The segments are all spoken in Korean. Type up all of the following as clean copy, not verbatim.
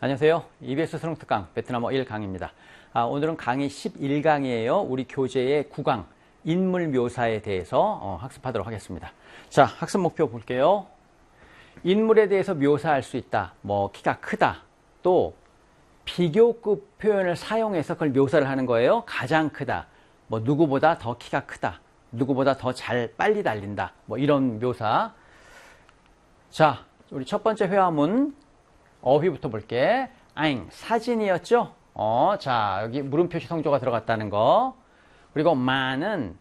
안녕하세요. EBS 수능특강 베트남어 1강입니다. 오늘은 강의 11강이에요. 우리 교재의 9강 인물 묘사에 대해서 학습하도록 하겠습니다. 자, 학습 목표 볼게요. 인물에 대해서 묘사할 수 있다. 키가 크다. 또 비교급 표현을 사용해서 그걸 묘사를 하는 거예요. 가장 크다. 누구보다 더 키가 크다. 누구보다 더 빨리 달린다. 이런 묘사. 자, 우리 첫 번째 회화문 어휘부터 볼게. 사진이었죠? 자, 여기 물음표시 성조가 들어갔다는 거. 그리고 마는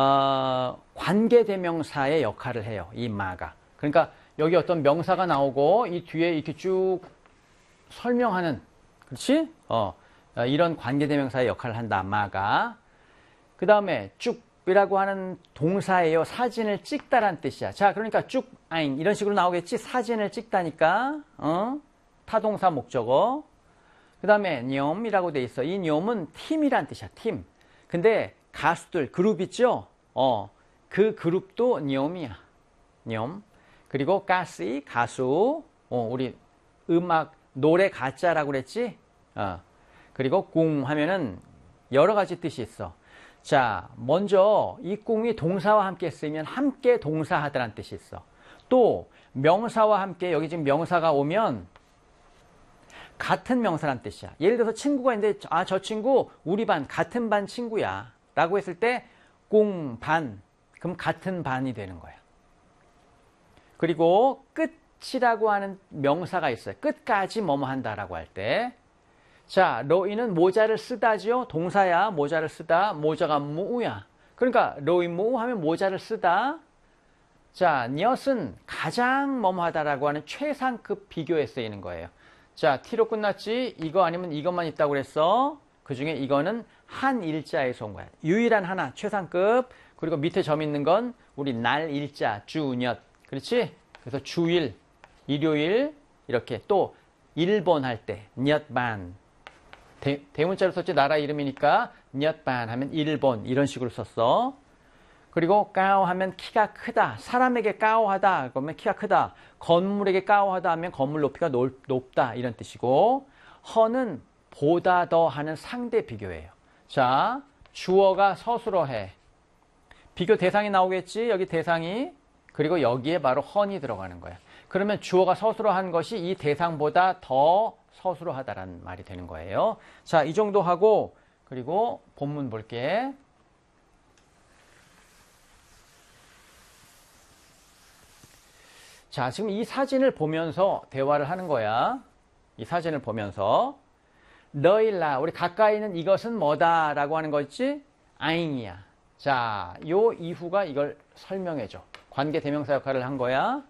관계대명사의 역할을 해요. 이 마가. 그러니까 여기 어떤 명사가 나오고 이 뒤에 이렇게 쭉 설명하는, 그렇지? 이런 관계대명사의 역할을 한다. 마가. 그 다음에 쭉이라고 하는 동사예요. 사진을 찍다란 뜻이야. 자, 그러니까 쭉 이런 식으로 나오겠지? 사진을 찍다니까. 타동사 목적어. 그 다음에 뇽이라고 돼 있어. 이 뇽은 팀이란 뜻이야. 팀. 근데 가수들 그룹 있죠? 그 그룹도 뇽이야. 뇽. 그리고 가시 가수. 우리 음악 노래 가짜라고 그랬지? 그리고 궁 하면은 여러 가지 뜻이 있어. 자, 먼저 이 궁이 동사와 함께 쓰이면 함께 동사하다라는 뜻이 있어. 또 명사와 함께 여기 지금 명사가 오면 같은 명사란 뜻이야. 예를 들어서 친구가 있는데 저 친구 우리 반 같은 반 친구야 라고 했을 때 꿍 반, 그럼 같은 반이 되는 거야. 그리고 끝이라고 하는 명사가 있어요. 끝까지 뭐뭐 한다라고 할 때. 자, 로이는 모자를 쓰다지요. 동사야. 모자를 쓰다. 모자가 무우야. 그러니까 로이 무우 하면 모자를 쓰다. 자, 녀은 가장 뭐뭐 하다라고 하는 최상급 비교에 쓰이는 거예요. 자, T로 끝났지? 이거 아니면 이것만 있다고 그랬어. 그 중에 이거는 한 일자에서 온 거야. 유일한 하나, 최상급. 그리고 밑에 점 있는 건 우리 날 일자, 주, 엿. 그렇지? 그래서 주일, 일요일, 이렇게. 또 일본 할 때, 엿반. 대문자로 썼지, 나라 이름이니까 엿반 하면 일본, 이런 식으로 썼어. 그리고 까오 하면 키가 크다. 사람에게 까오하다 그러면 키가 크다. 건물에게 까오하다 하면 건물 높이가 높다 이런 뜻이고, 허는 보다 더 하는 상대 비교예요. 자, 주어가 서술어 해. 비교 대상이 나오겠지? 여기 대상이. 그리고 여기에 바로 헌이 들어가는 거야. 그러면 주어가 서술어 한 것이 이 대상보다 더 서술어 하다라는 말이 되는 거예요. 자, 이 정도 하고 그리고 본문 볼게. 자, 지금 이 사진을 보면서 대화를 하는 거야. 이 사진을 보면서. 너일라, 우리 가까이 있는 이것은 뭐다 라고 하는 거 있지? 아잉이야. 자, 요 이후가 이걸 설명해줘. 관계 대명사 역할을 한 거야.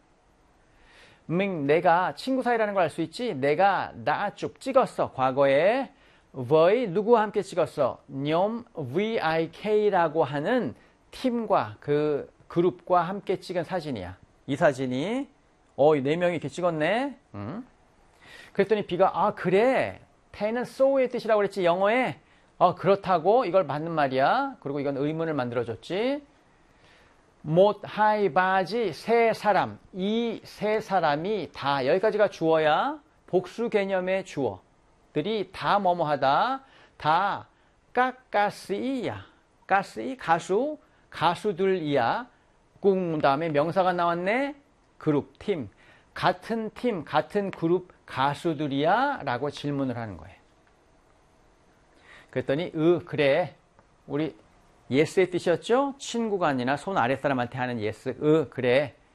내가 친구 사이라는 걸 알 수 있지? 내가 나쭉 찍었어. 과거에. với 누구와 함께 찍었어? 뇽 VIK라고 하는 팀과 그 그룹과 함께 찍은 사진이야. 이 사진이 4명이 이렇게 찍었네. 그랬더니 B가 그래. 태는 so의 뜻이라고 그랬지 영어에. 그렇다고 이걸 맞는 말이야. 그리고 이건 의문을 만들어줬지. 못, 하이, 바지, 세 사람. 이 세 사람이 다, 여기까지가 주어야. 복수 개념의 주어들이 다 뭐뭐 하다. 다 까까스이야. 까스이 가수, 가수들이야. 꿍 다음에 명사가 나왔네. 그룹, 팀. 같은 팀, 같은 그룹 가수들이야? 라고 질문을 하는 거예요. 그랬더니 그래. 우리 yes의 뜻이었죠? 친구가 아니라 손 아랫사람한테 하는 yes. 그래.